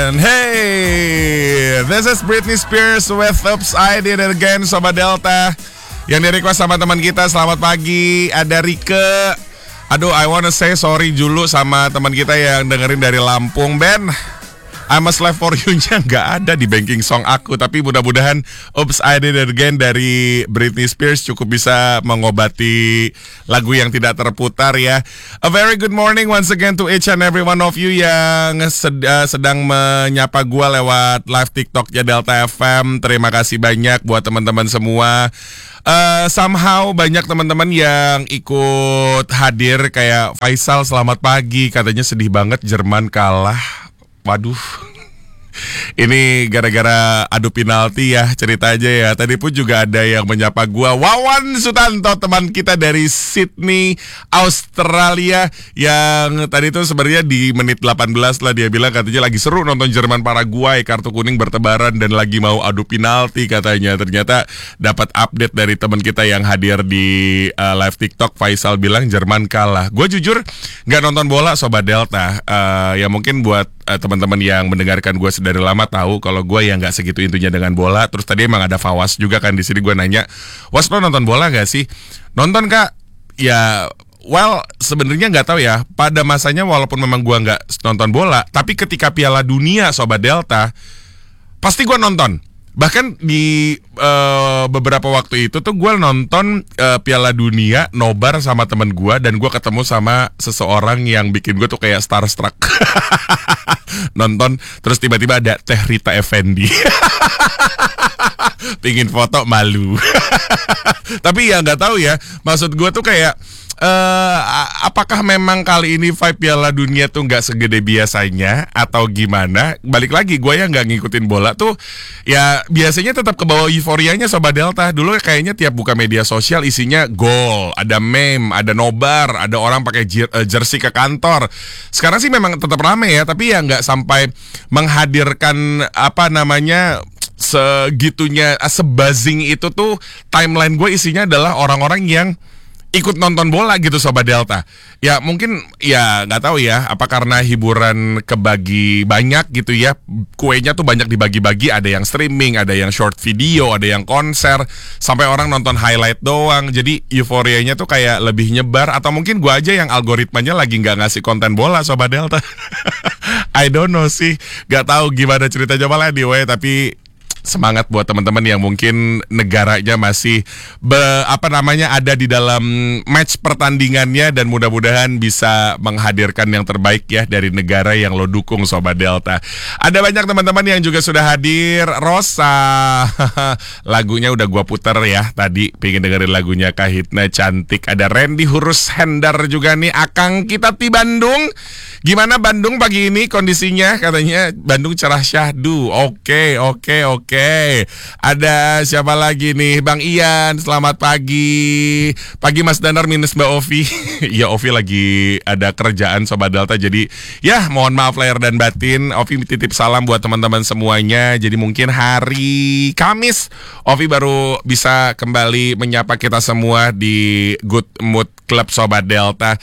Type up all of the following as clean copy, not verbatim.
And hey, this is Britney Spears with Oops, I Did It Again, Sobat Delta. Yang di-request sama teman kita, selamat pagi, ada Rike. Aduh, I wanna say sorry dulu sama teman kita yang dengerin dari Lampung, Ben. I'm a Slave For You-nya nggak ada di banking song aku. Tapi mudah-mudahan Oops, I Did It Again dari Britney Spears cukup bisa mengobati lagu yang tidak terputar ya. A very good morning once again to each and every one of you yang sedang menyapa gua lewat live TikTok-nya Delta FM. Terima kasih banyak buat teman-teman semua. Somehow banyak teman-teman yang ikut hadir. Kayak Faisal, selamat pagi, katanya sedih banget Jerman kalah. Waduh, ini gara-gara adu penalti ya, cerita aja ya. Tadi pun juga ada yang menyapa gua, Wawan Sutanto, teman kita dari Sydney, Australia, yang tadi itu sebenarnya di menit 18 lah dia bilang katanya lagi seru nonton Jerman Paraguay, kartu kuning bertebaran dan lagi mau adu penalti katanya. Ternyata dapat update dari teman kita yang hadir di live TikTok. Faisal bilang Jerman kalah. Gue jujur nggak nonton bola, Sobat Delta. Ya mungkin buat teman-teman yang mendengarkan gue dari lama tahu kalau gue yang nggak segitu intunya dengan bola. Terus tadi emang ada Fawas juga kan di sini, gue nanya, Was, lo nonton bola nggak sih? Nonton, Kak. Ya, well, sebenarnya nggak tahu ya. Pada masanya walaupun memang gue nggak nonton bola, tapi ketika Piala Dunia, Sobat Delta, pasti gue nonton. Bahkan di beberapa waktu itu tuh gue nonton Piala Dunia nobar sama temen gue, dan gue ketemu sama seseorang yang bikin gue tuh kayak starstruck. Nonton terus tiba-tiba ada Teh Rita Effendi. Pingin foto malu. Tapi ya nggak tahu ya, maksud gue tuh kayak apakah memang kali ini vibe Piala Dunia tuh nggak segede biasanya atau gimana? Balik lagi, gue yang nggak ngikutin bola tuh ya biasanya tetap ke bawah euforianya, Sobat Delta. Dulu kayaknya tiap buka media sosial isinya gol, ada meme, ada nobar, ada orang pakai jersey ke kantor. Sekarang sih memang tetap rame ya, tapi ya nggak sampai menghadirkan segitunya, sebazing itu tuh. Timeline gue isinya adalah orang-orang yang ikut nonton bola gitu, Sobat Delta. Ya mungkin ya nggak tahu ya, apa karena hiburan kebagi banyak gitu ya, kuenya tuh banyak dibagi-bagi. Ada yang streaming, ada yang short video, ada yang konser, sampai orang nonton highlight doang. Jadi euforianya tuh kayak lebih nyebar. Atau mungkin gua aja yang algoritmanya lagi nggak ngasih konten bola, Sobat Delta. I don't know sih, nggak tahu gimana ceritanya malah anyway. Tapi semangat buat teman-teman yang mungkin negaranya masih ada di dalam match pertandingannya, dan mudah-mudahan bisa menghadirkan yang terbaik ya dari negara yang lo dukung, Sobat Delta. Ada banyak teman-teman yang juga sudah hadir. Rosa, lagunya udah gua puter ya tadi, pengen dengerin lagunya Kahitna cantik. Ada Randy Hurus Hendar juga nih, Akang kita di Bandung. Gimana Bandung pagi ini kondisinya? Katanya Bandung cerah syahdu. Oke. Ada siapa lagi nih? Bang Ian, selamat pagi. Pagi Mas Danar minus Mbak Ovi. Ya Ovi lagi ada kerjaan, Sobat Delta. Jadi ya mohon maaf lahir dan batin. Ovi titip salam buat teman-teman semuanya. Jadi mungkin hari Kamis Ovi baru bisa kembali menyapa kita semua di Good Mood Club, Sobat Delta.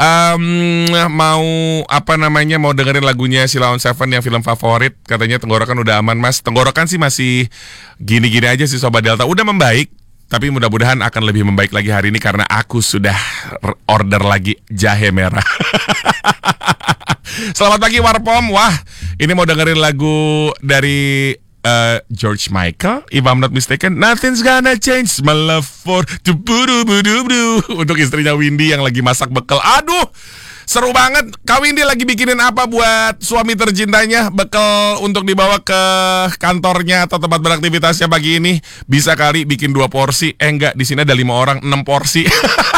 Mau dengerin lagunya Sheila on 7 yang film favorit. Katanya tenggorokan udah aman, Mas. Tenggorokan sih masih gini-gini aja sih, Sobat Delta. Udah membaik, tapi mudah-mudahan akan lebih membaik lagi hari ini karena aku sudah order lagi jahe merah. Selamat pagi Warpom. Wah, ini mau dengerin lagu dari George Michael, if I'm not mistaken, Nothing's Gonna Change My Love For Du-bu-du-bu-du-bu. Untuk istrinya Windy yang lagi masak bekal. Aduh, seru banget. Kak Windy lagi bikinin apa buat suami tercintanya? Bekal untuk dibawa ke kantornya atau tempat beraktivitasnya pagi ini. Bisa kali bikin 2 porsi. Enggak, di sini ada 5 orang, 6 porsi.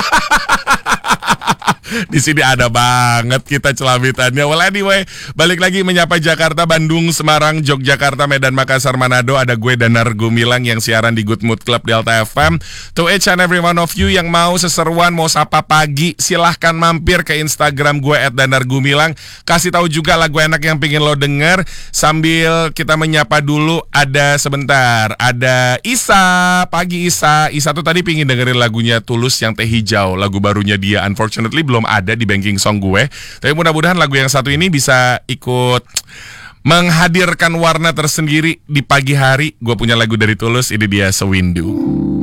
Di sini ada banget kita celamitannya. Well anyway, balik lagi menyapa Jakarta, Bandung, Semarang, Yogyakarta, Medan, Makassar, Manado. Ada gue Danar Gumilang yang siaran di Good Mood Club Delta FM. To each and every one of you yang mau seseruan, mau sapa pagi, silahkan mampir ke Instagram gue @danargumilang. Kasih tahu juga lagu enak yang pengen lo denger. Sambil kita menyapa dulu, ada sebentar, ada Isa. Pagi Isa. Isa tuh tadi pengen dengerin lagunya Tulus yang Teh Hijau, lagu barunya dia. Unfortunately belum ada di banking song gue. Tapi mudah-mudahan lagu yang satu ini bisa ikut menghadirkan warna tersendiri di pagi hari. Gue punya lagu dari Tulus, ini dia Sewindu.